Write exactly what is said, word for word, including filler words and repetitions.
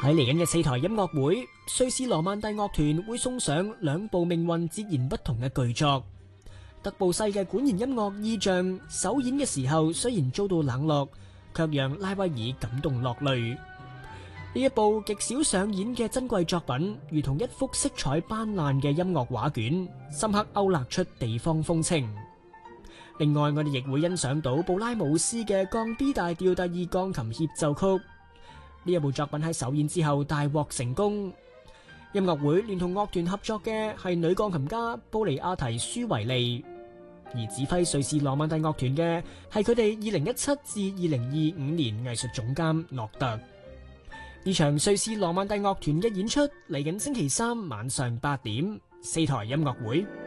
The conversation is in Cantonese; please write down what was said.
喺嚟緊嘅四台音樂會，瑞士羅曼蒂樂團會送上兩部命運截然不同嘅巨作。德布西嘅管弦音樂意象首演嘅時候，雖然遭到冷落，卻讓拉威爾感動落淚。呢一部極少上演嘅珍貴作品，如同一幅色彩斑斕嘅音樂畫卷，深刻勾勒出地方風情。另外，我哋亦會欣賞到布拉姆斯嘅降 B 大調第二鋼琴協奏曲。呢一部作品喺首演之後大獲成功。音樂會聯同樂團合作嘅係女鋼琴家布里亞提舒維利，而指揮瑞士羅曼蒂樂團嘅係佢哋二零一七至二零二五年藝術總監諾特。呢場瑞士羅曼蒂樂團嘅演出嚟緊星期三晚上八點，四台音樂會。